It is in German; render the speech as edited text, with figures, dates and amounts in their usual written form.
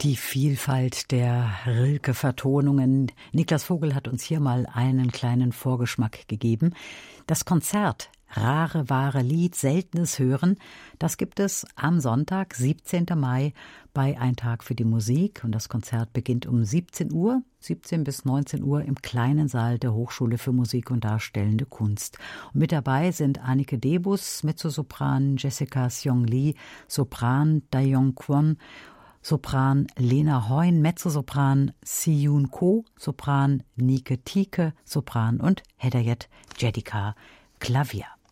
Die Vielfalt der Rilke-Vertonungen. Niklas Vogel hat uns hier mal einen kleinen Vorgeschmack gegeben. Das Konzert Rare, wahre Lied, seltenes Hören, das gibt es am Sonntag, 17. Mai, bei Ein Tag für die Musik. Und das Konzert beginnt um 17 Uhr, 17 bis 19 Uhr im kleinen Saal der Hochschule für Musik und Darstellende Kunst. Und mit dabei sind Annike Debus, Mezzosopran Jessica Seong Lee, Sopran Dae-Yong Kwon, Sopran Lena Heun, Mezzosopran Si-Yoon Ko, Sopran Nike Tieke, Sopran und Hedayet Jedika, Klavier.